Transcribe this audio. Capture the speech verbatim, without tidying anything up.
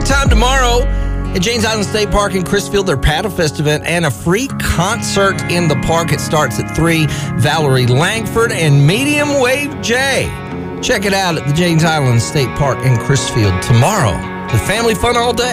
big time tomorrow at Janes Island State Park in Chrisfield, their Paddle Fest event, and a free concert in the park. It starts at three. Valerie Langford and Medium Wave J. Check it out at the Janes Island State Park in Chrisfield tomorrow. The family fun all day.